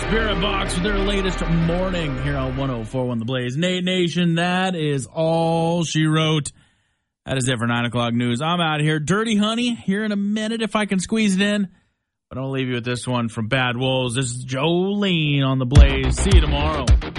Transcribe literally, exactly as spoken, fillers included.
Spirit Box with their latest morning here on one oh four point one The Blaze. Nate Nation, that is all she wrote. That is it for nine o'clock news. I'm out of here. Dirty Honey, here in a minute if I can squeeze it in. But I'll leave you with this one from Bad Wolves. This is Jolene on The Blaze. See you tomorrow.